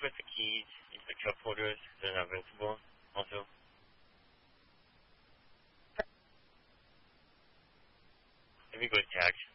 put the keys into the cup holders? They're not visible. Also. Let me go to tags.